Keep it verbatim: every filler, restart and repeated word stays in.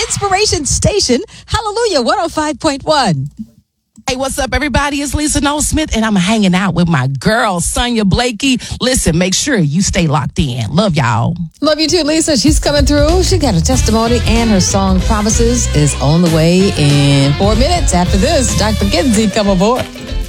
inspiration station, Hallelujah one oh five point one. Hey, what's up, everybody? It's Lisa Noel Smith, and I'm hanging out with my girl, Sonia Blakey. Listen, make sure you stay locked in. Love y'all. Love you too, Lisa. She's coming through. She got a testimony, and her song Promises is on the way in four minutes. After this, Doctor Kinsey, come aboard.